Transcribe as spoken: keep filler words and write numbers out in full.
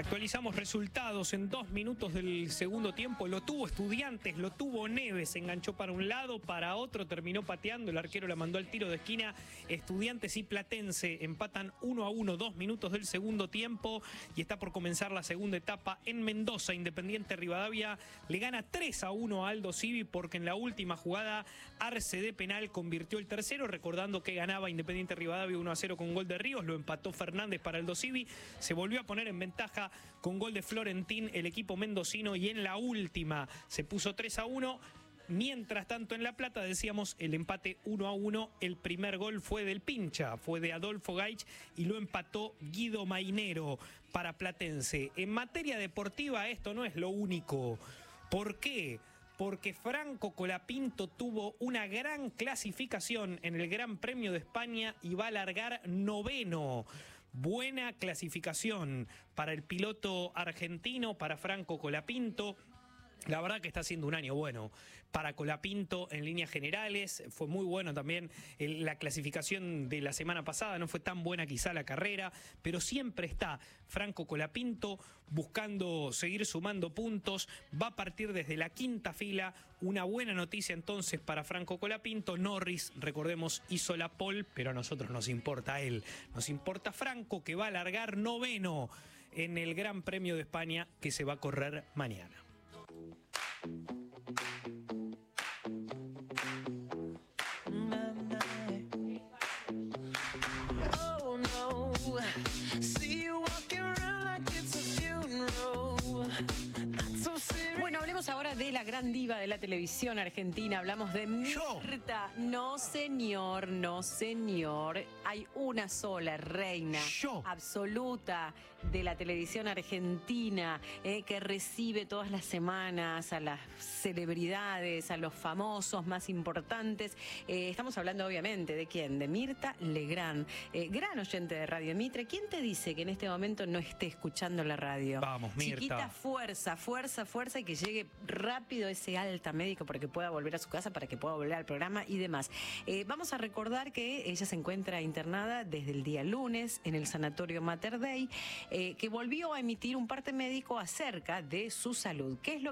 Actualizamos resultados en dos minutos del segundo tiempo. Lo tuvo Estudiantes, lo tuvo Neves, enganchó para un lado, para otro, terminó pateando, el arquero la mandó al tiro de esquina. Estudiantes y Platense empatan uno a uno, dos minutos del segundo tiempo, y está por comenzar la segunda etapa en Mendoza. Independiente Rivadavia le gana tres a uno a Aldo Civi, porque en la última jugada Arce de penal convirtió el tercero, recordando que ganaba Independiente Rivadavia uno a cero con gol de Ríos, lo empató Fernández para Aldo Civi, se volvió a poner en ventaja con gol de Florentín el equipo mendocino, y en la última se puso tres a uno. Mientras tanto, en La Plata, decíamos, el empate uno a uno. El primer gol fue del Pincha, fue de Adolfo Gaich, y lo empató Guido Mainero para Platense. En materia deportiva, esto no es lo único. ¿Por qué? Porque Franco Colapinto tuvo una gran clasificación en el Gran Premio de España y va a largar noveno. Buena clasificación para el piloto argentino, para Franco Colapinto. La verdad que está haciendo un año bueno para Colapinto en líneas generales. Fue muy bueno también el, la clasificación de la semana pasada. No fue tan buena quizá la carrera, pero siempre está Franco Colapinto buscando seguir sumando puntos. Va a partir desde la quinta fila. Una buena noticia entonces para Franco Colapinto. Norris, recordemos, hizo la pole, pero a nosotros nos importa él. Nos importa Franco, que va a largar noveno en el Gran Premio de España, que se va a correr mañana. Oh no, see you walking around like it's a funeral. Bueno, hablemos ahora de la gran diva de la televisión argentina. Hablamos de Mirta. No, señor, no, señor. Hay una sola reina Yo. absoluta de la televisión argentina, eh, que recibe todas las semanas a las celebridades, a los famosos más importantes. Eh, estamos hablando, obviamente, ¿de quién? De Mirta Legrand, eh, gran oyente de Radio Mitre. ¿Quién te dice que en este momento no esté escuchando la radio? Vamos, Mirta. Chiquita, fuerza, fuerza, fuerza, y que llegue rápido ese alta médico para que pueda volver a su casa, para que pueda volver al programa y demás. Eh, vamos a recordar que ella se encuentra internada desde el día lunes en el Sanatorio Mater Dei, eh, que volvió a emitir un parte médico acerca de su salud. ¿Qué es lo